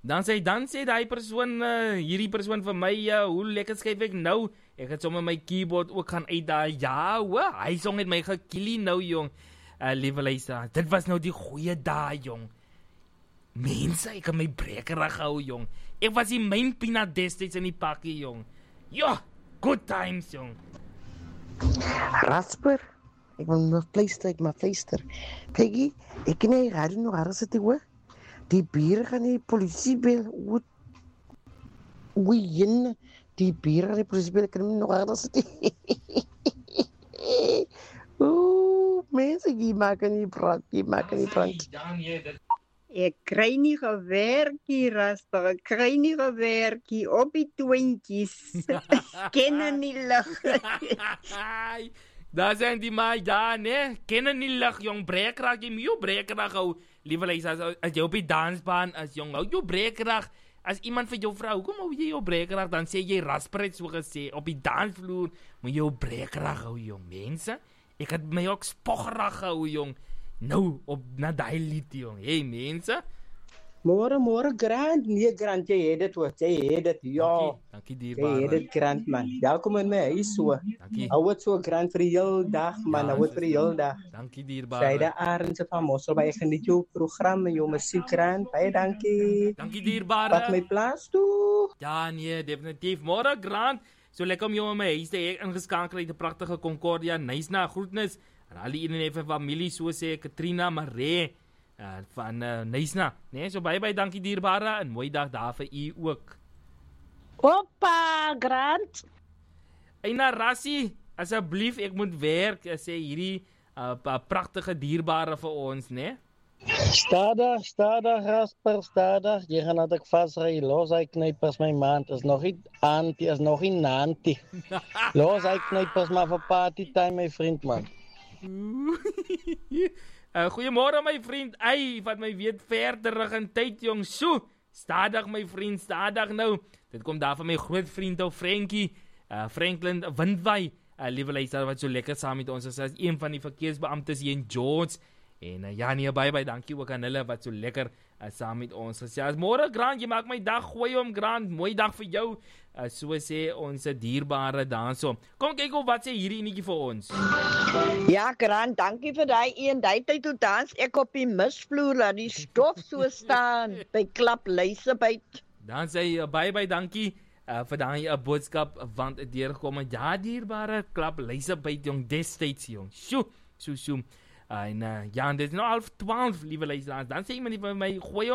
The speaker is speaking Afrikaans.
Dan sê die persoon, hierdie persoon vir my, hoe lekker skryf ek nou? Ek het sommer my keyboard ook gaan uitdaai. Ja, hoor, hy song het my gekillie nou, jong. Liewe luisteraars, dit was nou die goeie daai, jong. Mense, ek het my breker gehou, jong. Ek was die main peanut destyds in die pakkie, jong. Ja, good times, jong. Rasper, ek wil nog pleister. Peggy, ek ken nie radio nog harde sit hoor. Die bier gaan die polisie bel. Oei, die bier gaan die polisie bel, kan nie nog harde sit. Ooh, mense, die maak nie brand. Ek kry nie gewerkie, Rasper. Ek kry nie gewerkie op die twintjies. Ken nie lig. Daar zijn die maar daar, nee. Kennen niet lach, jong. Breekraag, je moet breekraag houden. Lieve luisteraars, als je op die dansbaan, als jong, hou je breekraag. Als iemand van jouw vrouw, kom hou je breekraag, dan zeg je Rasper, zo gezegd. Op die dansvloer moet je breekraag houden, jong. Mensen, ik had mij ook spoggerig gehouden, jong. Nou, na die lied, jong. Hey, mensen. Môre Grant, nee Grant, jy het dit hoor, ja. Dankie dierbaar. Jy het dit Grant man. Welkom in my huis so. Dankie. Hou dit so Grant vir die hele dag man, hou dit vir die hele dag. Dankie dierbaar. Syde Arendse van Mossel by geniet jou program en jou musiek Grant. Baie dankie. Dankie dierbaar. Pak my plaas toe. Ja nee, definitief. Môre Grant. So lekker om jou in my huis te hê ingeskakel uit 'n pragtige Concordia. Nice na groetnis aan al die en familie, so sê Katrina Maree. Van Nysna. Nee, so bye dankie dierbare en mooi dag daar vir u ook. Hoppa, Grant. Eina Rassie, asseblief ek moet werk, sê hierdie pragtige dierbare vir ons, né? Stadig, Rasper, stadig. Jy gaan dat ek vasry, los hy knypers my maand, is nog nie auntie, is nog nie nantie. Los hy knypers maar vir party time, my vriend man. Goeiemôre my vriend. Wat my weet ver terug in tyd, jong. So, stadig my vriend, stadig nou. Dit kom daar van my groot vriend ou Frankie, Franklin Windwy. Liewe luisteraar wat so lekker saam met ons is, as een van die verkeersbeamptes hier in George. En ja nee, bye dankie ook aan hulle wat so lekker saam met ons gesels. Môre Grant, jy maak my dag goeie om Grant. Mooi dag vir jou. So sê ons dierbare daarso. Kom kyk op wat sê hierdie enetjie vir ons. Ja, Grant, dankie vir daai een. Daai tyd toe dans ek op die misvloer laat die stof so staan by klap luisebyt. Dan sê bye dankie vir daai boodskap want dit deurgekom. Ja, dierbare klap luisebyt jong destyds jong. So. En ja, dit is nou 11:30, liewe luisteraars. Dan sê iemand vir my goeie